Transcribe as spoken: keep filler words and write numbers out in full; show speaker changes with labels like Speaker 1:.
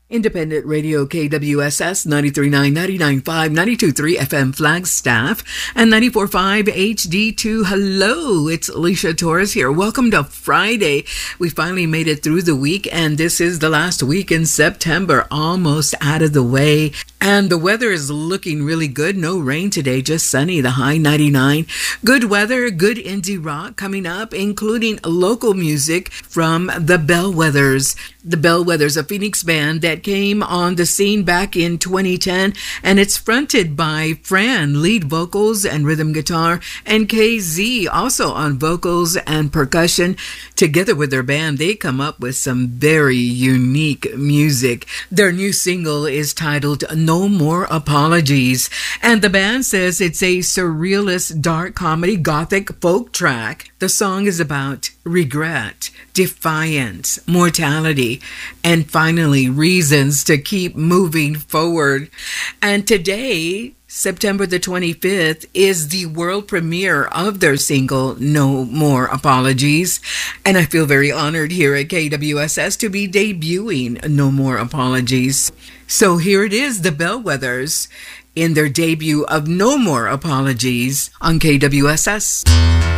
Speaker 1: Independent Radio K W S S ninety-three point nine, ninety-nine point five, ninety-two point three F M Flagstaff, and ninety-four point five H D two. Hello, it's Alicia Torres here. Welcome to Friday. We finally made it through the week, and this is the last week in September, almost out of the way. And the weather is looking really good. No rain today, just sunny, the high ninety-nine. Good weather, good indie rock coming up, including local music from the Bellwethers. The Bellwethers, a Phoenix band that came on the scene back in twenty ten, and it's fronted by Fran, lead vocals and rhythm guitar, and K Z also on vocals and percussion. Together with their band, they come up with some very unique music. Their new single is titled No More Apologies, and the band says it's a surrealist dark comedy gothic folk track. The song is about regret, defiance, mortality, and finally reasons to keep moving forward. And today, September the twenty-fifth, is the world premiere of their single, No More Apologies. And I feel very honored here at K W S S to be debuting No More Apologies. So here it is, the Bellwethers, in their debut of No More Apologies on K W S S.